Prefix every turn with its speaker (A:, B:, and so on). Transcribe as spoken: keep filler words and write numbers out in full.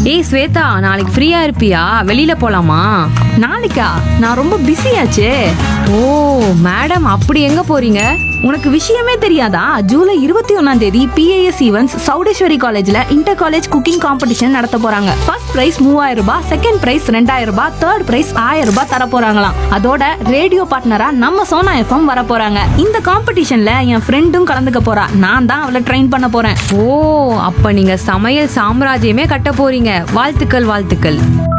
A: ஏய் ஸ்வேதா, நாளைக்கு ஃப்ரீயா இருப்பியா? வெளியில போலாமா?
B: நாளைக்கா? நான் ரொம்ப பிஸியாச்சே.
A: ஓ மேடம், அப்படி எங்க போறீங்க?
B: உனக்கு விஷயமே தெரியாதா? ஜூலை இருபத்தி ஒன்னாம் தேதி பிஏஎஸ் ஈவென்ட்ஸ் சௌடேஸ்வரி காலேஜ்ல இன்டர் காலேஜ் குக்கிங் காம்படிஷன் நடத்த போறாங்க. ஃபர்ஸ்ட் பிரைஸ் மூவாயிரம் ரூபாய், செகண்ட் பிரைஸ் ரெண்டாயிரம் ரூபாய், தேர்ட் பிரைஸ் ஆயிரம் ரூபாய் தர போறாங்களாம். அதோட ரேடியோ பார்ட்னரா நம்ம சோனா எஃப்எம் வர போறாங்க. இந்த காம்படிஷன்ல என் ஃப்ரெண்டும் கலந்துக்க போறா. நான் தான் அவளை ட்ரெயின் பண்ண போறேன்.
A: ஓ, அப்ப நீங்க சமையல் சாம்ராஜ்யமே கட்ட போறீங்க. வாழ்த்துக்கள் வாழ்த்துக்கள்.